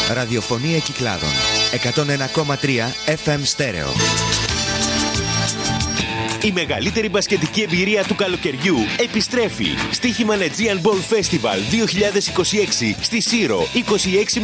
Ραδιοφωνία Κυκλάδων. 101,3 FM στέρεο. Η μεγαλύτερη μπασκετική εμπειρία του καλοκαιριού επιστρέφει. Στοίχημα Aegean Ball Festival 2026 στη Σύρο, 26